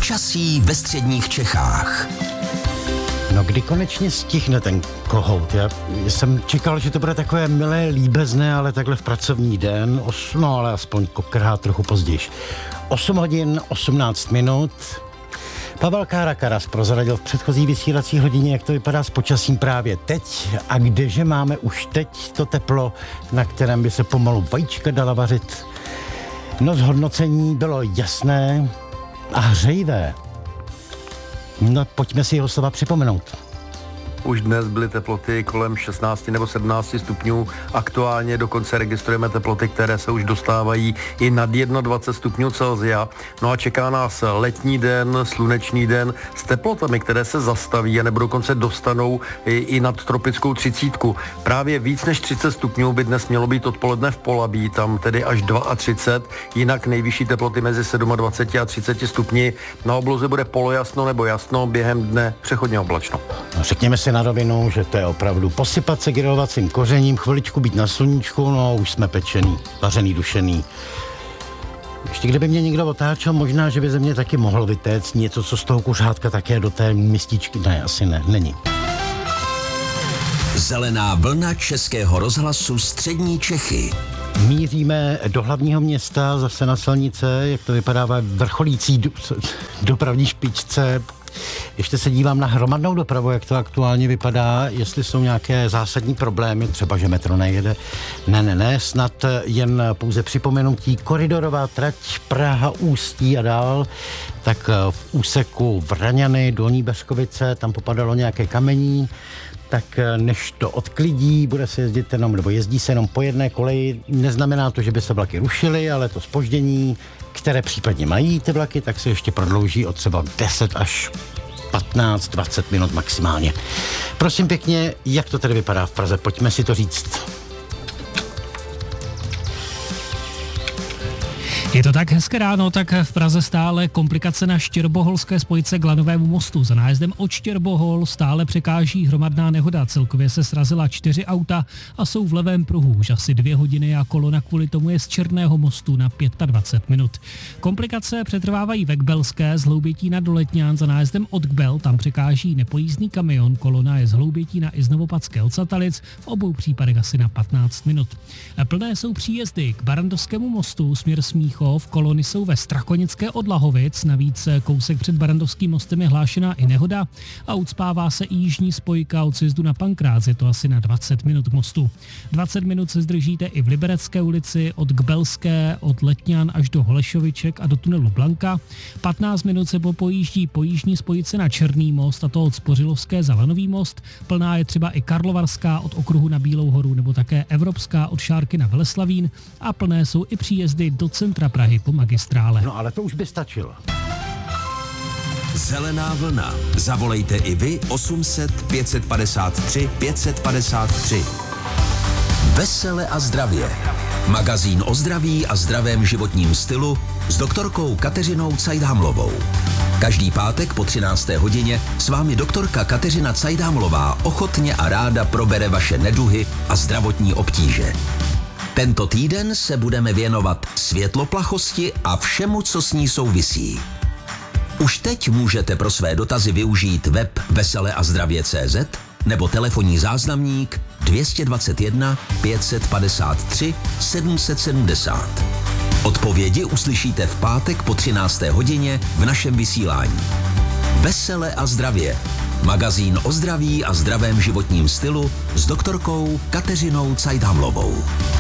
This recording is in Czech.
Počasí ve středních Čechách. No kdy konečně stihne ten kohout? Já jsem čekal, že to bude takové milé, líbezné, ale takhle v pracovní den, no ale aspoň kokrhá trochu později. 8 hodin, 18 minut. Pavel Kára Karas prozradil v předchozí vysílací hodině, jak to vypadá s počasím právě teď a kdeže máme už teď to teplo, na kterém by se pomalu vajíčka dala vařit. No zhodnocení bylo jasné a hřejivé. No pojďme si jeho slova připomenout. Už dnes byly teploty kolem 16 nebo 17 stupňů. Aktuálně dokonce registrujeme teploty, které se už dostávají i nad 21 stupňů Celsia. No a čeká nás letní den, slunečný den s teplotami, které se zastaví a nebo dokonce dostanou i nad tropickou 30. Právě víc než 30 stupňů by dnes mělo být odpoledne v Polabí, tam tedy až 32, jinak nejvyšší teploty mezi 27 a 30 stupni. Na obloze bude polojasno nebo jasno, během dne přechodně oblačno. No, řekněme si na rovinu, že to je opravdu posypat se grilovacím kořením, chviličku být na sluníčku, no už jsme pečený, vařený, dušený. Ještě kdyby mě někdo otáčel, možná, že by ze mě taky mohl vytéct něco, co z toho kuřátka také do té mističky. Ne, asi ne, není. Zelená vlna Českého rozhlasu střední Čechy. Míříme do hlavního města, zase na silnice, jak to vypadá ve vrcholící dopravní špičce. Ještě se dívám na hromadnou dopravu, jak to aktuálně vypadá, jestli jsou nějaké zásadní problémy, třeba že metro nejede. Ne, snad jen pouze připomenutí koridorová trať Praha, Ústí a dál, tak v úseku Vraňany, Dolní Beřkovice, tam popadalo nějaké kamení, tak než to odklidí, bude se jezdit jenom, nebo jezdí se jenom po jedné koleji. Neznamená to, že by se vlaky rušily, ale to zpoždění, které případně mají ty vlaky, tak se ještě prodlouží o třeba 10 až 15-20 minut maximálně. Prosím pěkně, jak to tedy vypadá v Praze? Pojďme si to říct. Je to tak hezké ráno, tak v Praze stále komplikace na Štěrboholské spojce k Lanovému mostu. Za nájezdem od Štěrbohol stále překáží hromadná nehoda. Celkově se srazila 4 auta a jsou v levém pruhu už asi 2 hodiny a kolona kvůli tomu je z Černého mostu na 25 minut. Komplikace přetrvávají ve Kbelské z Hloubětína do Letňan za nájezdem od Kbel. Tam překáží nepojízdný kamion. Kolona je z Hloubětína i z Novopadské od Satalic, v obou případech asi na 15 minut. Plné jsou příjezdy k Barandovskému mostu směr Smíchov. Kolony jsou ve Strakonické od Lahovic, navíc kousek před Barandovským mostem je hlášená i nehoda a ucpává se i jižní spojka od sjezdu na Pankrác, je to asi na 20 minut k mostu. 20 minut se zdržíte i v Liberecké ulici od Kbelské, od Letňan až do Holešoviček a do tunelu Blanka. 15 minut se pojíždí po jižní spojici na Černý most, a to od Spořilovské za Lanový most. Plná je třeba i Karlovarská od okruhu na Bílou horu nebo také Evropská od Šárky na Veleslavín a plné jsou i příjezdy do centra Prahy po magistrále. No ale to už by stačilo. Zelená vlna. Zavolejte i vy 800 553 553. Vesele a zdravě. Magazín o zdraví a zdravém životním stylu s doktorkou Kateřinou Cajdhamlovou. Každý pátek po 13. hodině s vámi doktorka Kateřina Cajdhamlová ochotně a ráda probere vaše neduhy a zdravotní obtíže. Tento týden se budeme věnovat světloplachosti a všemu, co s ní souvisí. Už teď můžete pro své dotazy využít web veseleazdravě.cz nebo telefonní záznamník 221 553 770. Odpovědi uslyšíte v pátek po 13. hodině v našem vysílání. Vesele a zdravě. Magazín o zdraví a zdravém životním stylu s doktorkou Kateřinou Cajdhamlovou.